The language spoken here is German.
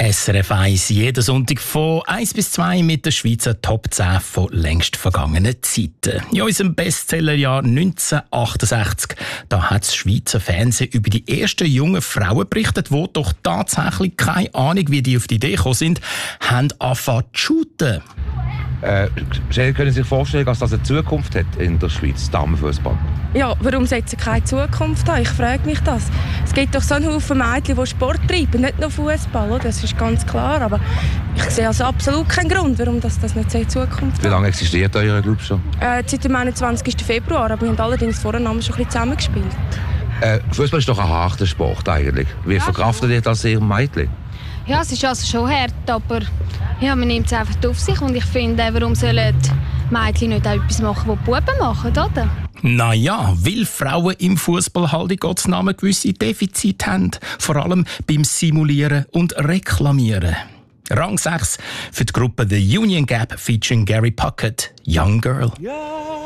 SRF 1, jeden Sonntag von 1 bis 2 mit der Schweizer Top 10 von längst vergangenen Zeiten. In unserem Bestsellerjahr 1968, da hat das Schweizer Fernsehen über die ersten jungen Frauen berichtet, die doch tatsächlich keine Ahnung, wie die auf die Idee gekommen sind, haben angefangen zu shooten. Können Sie sich vorstellen, dass das eine Zukunft hat in der Schweiz, Damenfußball? Ja, warum sollte es keine Zukunft haben? Ich frage mich das. Es gibt doch so einen Haufen Mädchen, die Sport treiben, nicht nur Fußball, das ist ganz klar. Aber ich sehe also absolut keinen Grund, warum das nicht in Zukunft hat. Wie lange existiert euer Club schon? Seit dem 21. Februar, aber wir haben allerdings vorher schon ein bisschen zusammengespielt. Fußball ist doch ein harter Sport eigentlich. Wie verkraftet ihr das ihr Mädchen? Ja, es ist also schon hart, aber ja, man nimmt es einfach auf sich. Und ich finde, warum sollen die Mädchen nicht auch etwas machen, was die Buben machen, oder? Naja, weil Frauen im Fußball halt in Gottes Namen gewisse Defizite haben. Vor allem beim Simulieren und Reklamieren. Rang 6 für die Gruppe The Union Gap featuring Gary Puckett, Young Girl.